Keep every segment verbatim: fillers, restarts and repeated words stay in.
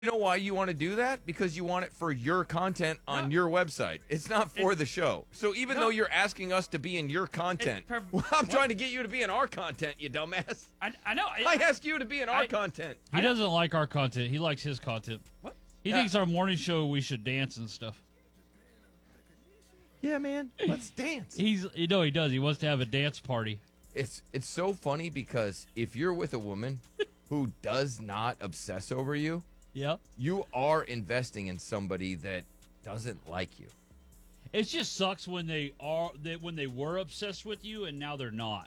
You know why you want to do that? Because you want it for your content on No. your website. It's not for It's- the show. So even No. though you're asking us to be in your content, per- well, I'm what? trying to get you to be in our content, you dumbass. I, I know. I ask you to be in our I- content. He doesn't like our content. He likes his content. What? He Yeah. thinks our morning show we should dance and stuff. Yeah, man. Let's dance. He's you know he does. He wants to have a dance party. It's it's so funny because if you're with a woman who does not obsess over you, Yep. you are investing in somebody that doesn't like you. It just sucks when they are that when they were obsessed with you and now they're not.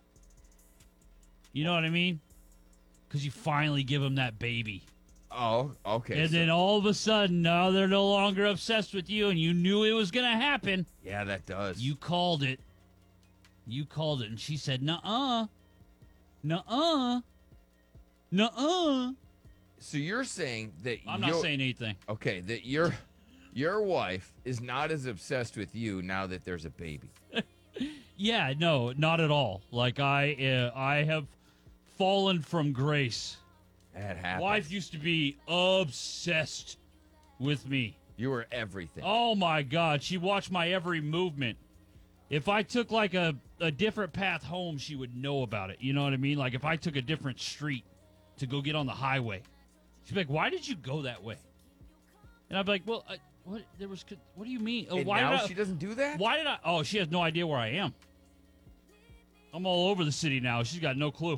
You know what I mean? Because you finally give them that baby, Oh, okay. and so- then all of a sudden now they're no longer obsessed with you, and you knew it was gonna happen. yeah, that does. You called it. You called it, and she said, "Nuh-uh, nuh-uh, nuh-uh." So you're saying that I'm not you're- saying anything. Okay, that your your wife is not as obsessed with you now that there's a baby. Yeah, no, not at all. Like I, uh, I have fallen from grace. That happens. Wife used to be obsessed with me. You were everything. Oh my God, she watched my every movement. If I took like a, a different path home, she would know about it. You know what I mean? Like if I took a different street to go get on the highway, she'd be like, "Why did you go that way?" And I'd be like, "Well, I, what? There was. What do you mean? Oh, and why now did I, she doesn't do that? Why did I? Oh, she has no idea where I am. I'm all over the city now. She's got no clue.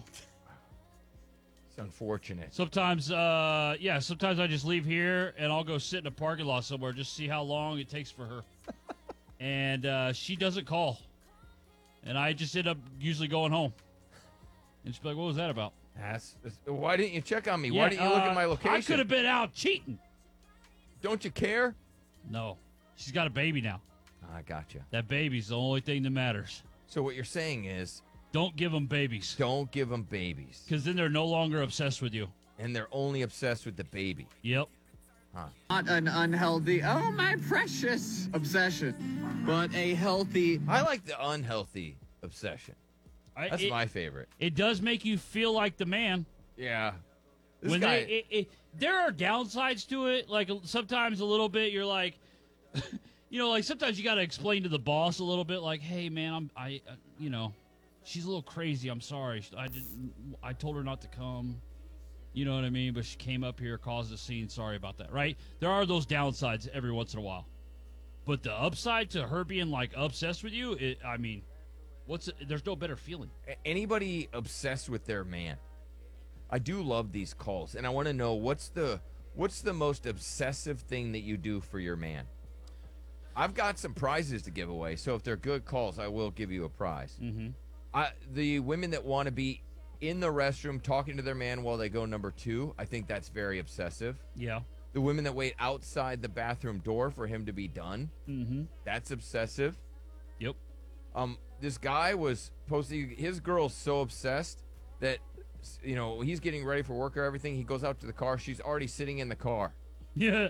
It's unfortunate. Sometimes, uh, yeah, sometimes I just leave here and I'll go sit in a parking lot somewhere just see how long it takes for her. and uh, she doesn't call. And I just end up usually going home. And she's like, "What was that about?" That's, that's- why didn't you check on me? why didn't you look uh, at my location? I could have been out cheating. Don't you care? No. She's got a baby now. I gotcha. That baby's the only thing that matters. So what you're saying is, Don't give them babies. don't give them babies, Because then they're no longer obsessed with you. and they're only obsessed with the baby. Yep. Not an unhealthy, oh my precious obsession, but a healthy. I like the unhealthy obsession. I, That's it, my favorite. it does make you feel like the man. Yeah. This when guy. they, it, it, there are downsides to it. Like sometimes a little bit, you're like, you know, like sometimes you got to explain to the boss a little bit, like, "Hey, man, I'm, I, uh, you know, she's a little crazy. I'm sorry. I didn't. I told her not to come. You know what I mean? But she came up here, caused a scene. Sorry about that. Right? There are those downsides every once in a while. But the upside to her being like obsessed with you, it, I mean, what's there's no better feeling. A- anybody obsessed with their man. I do love these calls, and I want to know what's the what's the most obsessive thing that you do for your man. I've got some prizes to give away, so if they're good calls, I will give you a prize. Mm-hmm. I, the women that want to be in the restroom talking to their man while they go number two, I think that's very obsessive. Yeah. The women that wait outside the bathroom door for him to be done, Mm-hmm. that's obsessive. Yep. Um, this guy was posting, his girl's so obsessed that, you know, he's getting ready for work or everything. He goes out to the car. She's already sitting in the car. Yeah.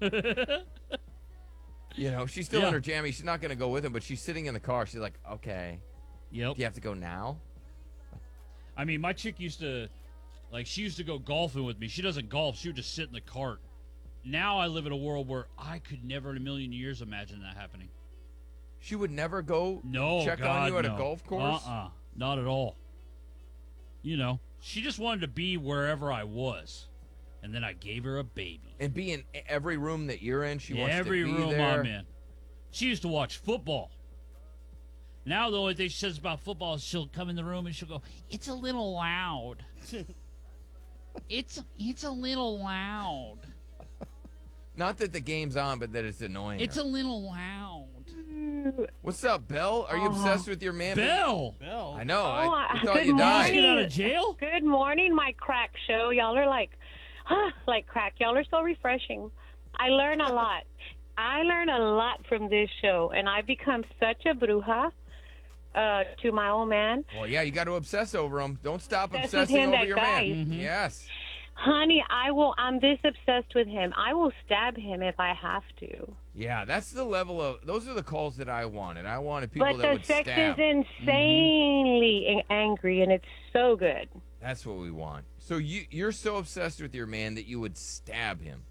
You know, she's still Yeah. in her jammy. She's not going to go with him, but she's sitting in the car. She's like, okay, Yep. do you have to go now? I mean, my chick used to, like, she used to go golfing with me. She doesn't golf. She would just sit in the cart. Now I live in a world where I could never in a million years imagine that happening. She would never go No, check God, on you at no. a golf course? Uh-uh. Not at all. You know, she just wanted to be wherever I was. And then I gave her a baby. And be in every room that you're in. She wants Every to be room there. I'm in. She used to watch football. Now the only thing she says about football is she'll come in the room and she'll go, "It's a little loud. it's it's a little loud. Not that the game's on, but that it's annoying It's her. a little loud." What's up, Belle? Are you Uh-huh. obsessed with your man? Bell, Bell. I know. Oh, I, I- I thought good you did died. you get out morning. of jail? Good morning, my crack show. Y'all are like, huh, like crack. Y'all are so refreshing. I learn a lot. I learn a lot from this show, and I've become such a bruja uh, to my old man. Well, yeah, you got to obsess over him. Don't stop Obsessed with obsessing him, over that your guy. man. Mhm. Yes. Honey, I will. I'm this obsessed with him. I will stab him if I have to. Yeah, that's the level of. Those are the calls that I wanted. I wanted people But that the would sex stab. is insanely ang- angry, and it's so good. That's what we want. So you you're so obsessed with your man that you would stab him.